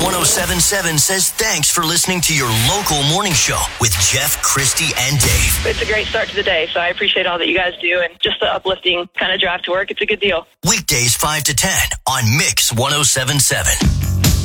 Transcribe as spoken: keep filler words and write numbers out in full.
one oh seven point seven says thanks for listening to your local morning show with Jeff, Christy, and Dave. It's a great start to the day, so I appreciate all that you guys do, and just the uplifting kind of drive to work. It's a good deal. Weekdays five to ten on Mix one oh seven point seven.